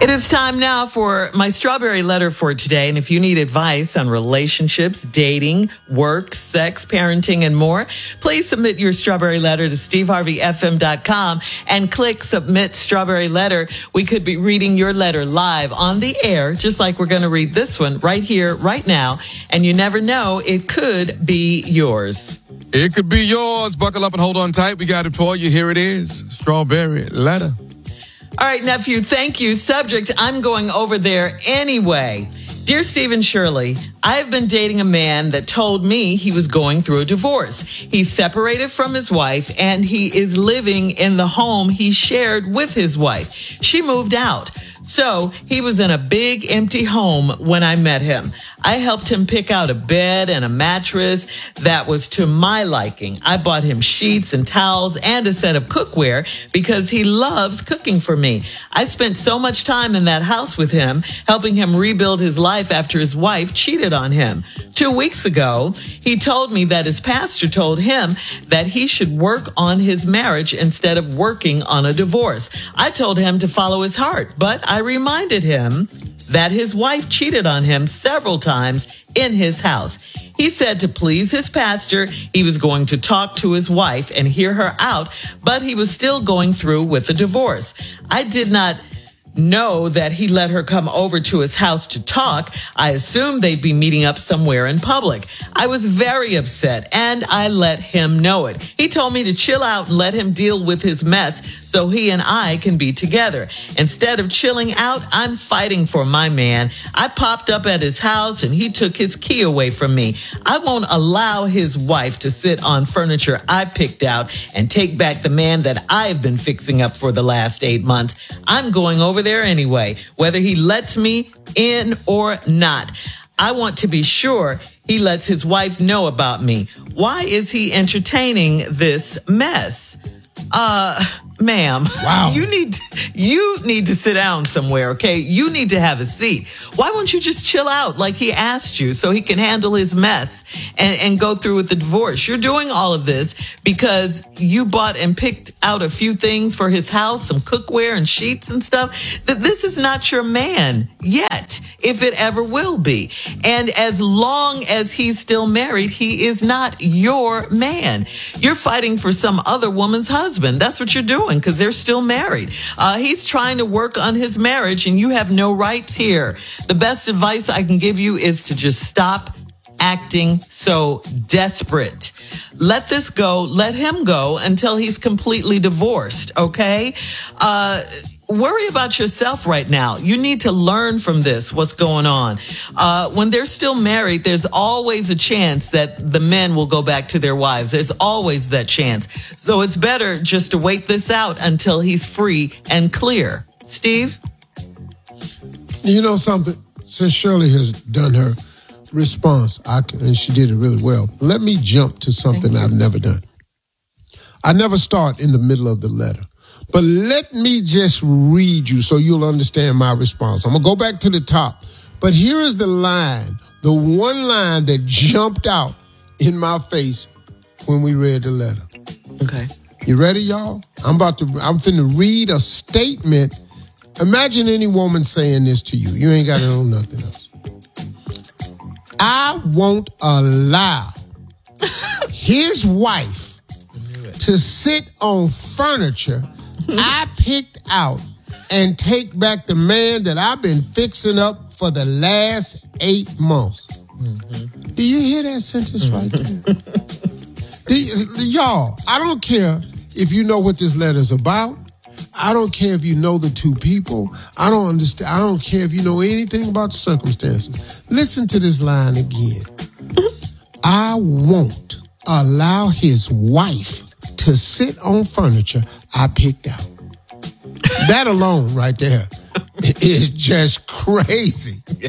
It is time now for my strawberry letter for today. And if you need advice on relationships, dating, work, sex, parenting, and more, please submit your strawberry letter to steveharveyfm.com and click submit strawberry letter. We could be reading your letter live on the air, just like we're going to read this one right here, right now. And you never know, it could be yours. It could be yours. Buckle up and hold on tight. We got it for you. Here it is. Strawberry letter. All right, nephew, thank you. Subject, I'm going over there anyway. Dear Steve and Shirley, I have been dating a man that told me he was going through a divorce. He's separated from his wife and he is living in the home he shared with his wife. She moved out. So he was in a big empty home when I met him. I helped him pick out a bed and a mattress that was to my liking. I bought him sheets and towels and a set of cookware because he loves cooking for me. I spent so much time in that house with him, helping him rebuild his life after his wife cheated on him. 2 weeks ago, he told me that his pastor told him that he should work on his marriage instead of working on a divorce. I told him to follow his heart, but I reminded him that his wife cheated on him several times in his house. He said to please his pastor, he was going to talk to his wife and hear her out, but he was still going through with the divorce. I did not know that he let her come over to his house to talk. I assumed they'd be meeting up somewhere in public. I was very upset and I let him know it. He told me to chill out and let him deal with his mess so he and I can be together. Instead of chilling out, I'm fighting for my man. I popped up at his house and he took his key away from me. I won't allow his wife to sit on furniture I picked out and take back the man that I've been fixing up for the last 8 months. I'm going over there anyway, whether he lets me in or not. I want to be sure he lets his wife know about me. Why is he entertaining this mess? Ma'am, wow. You need to sit down somewhere, okay? You need to have a seat. Why won't you just chill out like he asked you so he can handle his mess and go through with the divorce? You're doing all of this because you bought and picked out a few things for his house, some cookware and sheets and stuff. This is not your man yet, if it ever will be. And as long as he's still married, he is not your man. You're fighting for some other woman's husband. That's what you're doing because they're still married. He's trying to work on his marriage and you have no rights here. The best advice I can give you is to just stop acting so desperate. Let this go. Let him go until he's completely divorced, okay? Worry about yourself right now. You need to learn from this, what's going on. When they're still married, there's always a chance that the men will go back to their wives. There's always that chance. So it's better just to wait this out until he's free and clear. Steve? You know something? Since Shirley has done her response, and she did it really well, let me jump to something I've never done. I never start in the middle of the letter. But let me just read you so you'll understand my response. I'm going to go back to the top. But here is the line, the one line that jumped out in my face when we read the letter. Okay. You ready, y'all? I'm finna read a statement. Imagine any woman saying this to you. You ain't got to know nothing else. I won't allow his wife to sit on furniture I picked out and take back the man that I've been fixing up for the last 8 months. Mm-hmm. Do you hear that sentence right there? Y'all, I don't care if you know what this letter's about. I don't care if you know the two people. I don't understand. I don't care if you know anything about the circumstances. Listen to this line again. I won't allow his wife to sit on furniture I picked out. That alone right there is just crazy. Yeah.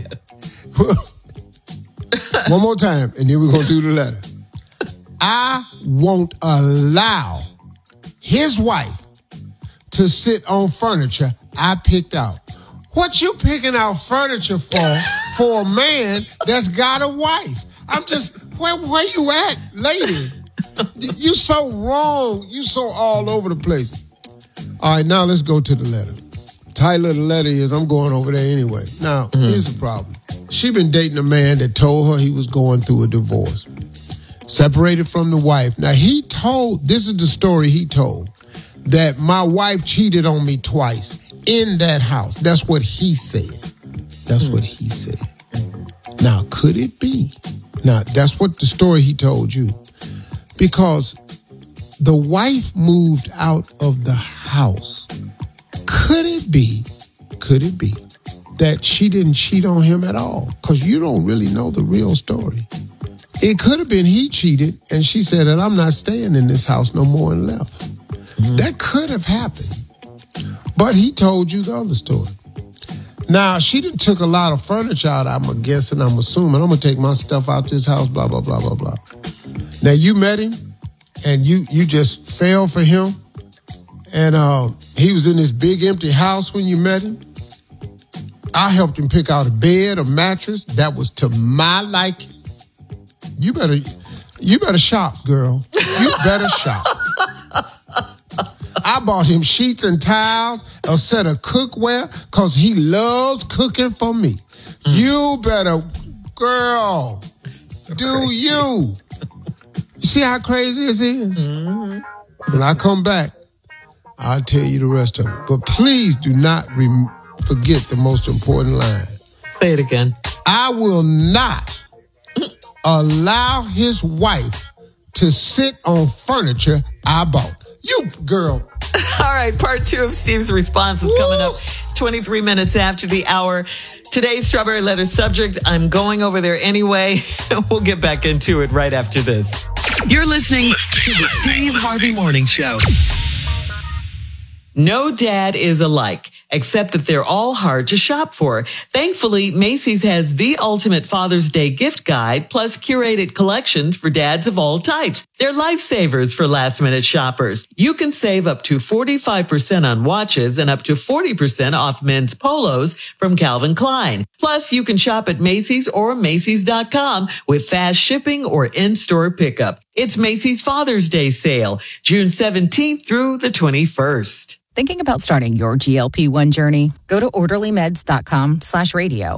One more time, and then we're going to do the letter. I won't allow his wife to sit on furniture I picked out. What you picking out furniture for a man that's got a wife? I'm just, where you at, lady? You so wrong. You so all over the place. All right, now let's go to the letter. title of the letter is, I'm going over there anyway. Now, here's the problem. She been dating a man that told her he was going through a divorce. Separated from the wife. Now, this is the story he told, that my wife cheated on me twice in that house. That's what he said. That's what he said. Now, could it be? Now, that's what the story he told you. Because the wife moved out of the house. Could it be that she didn't cheat on him at all? Because you don't really know the real story. It could have been he cheated and she said that I'm not staying in this house no more and left. That could have happened. But he told you the other story. Now, she done took a lot of furniture out, I'm guessing, I'm assuming. I'm going to take my stuff out this house, blah, blah, blah, blah, blah. Now, you met him and you just fell for him. And he was in this big empty house when you met him. I helped him pick out a bed, a mattress. That was to my liking. You better shop, girl. You better shop. I bought him sheets and towels, a set of cookware, because he loves cooking for me. You better, girl, do you. You see how crazy this is? When I come back, I'll tell you the rest of it. But please do not forget the most important line. Say it again. I will not allow his wife to sit on furniture I bought. You, girl. All right, part 2 of Steve's response is coming up 23 minutes after the hour. Today's Strawberry Letter subject, I'm going over there anyway. We'll get back into it right after this. You're listening to the Steve Harvey Morning Show. No dad is alike, except that they're all hard to shop for. Thankfully, Macy's has the ultimate Father's Day gift guide, plus curated collections for dads of all types. They're lifesavers for last-minute shoppers. You can save up to 45% on watches and up to 40% off men's polos from Calvin Klein. Plus, you can shop at Macy's or Macy's.com with fast shipping or in-store pickup. It's Macy's Father's Day sale, June 17th through the 21st. Thinking about starting your GLP-1 journey? Go to orderlymeds.com/radio.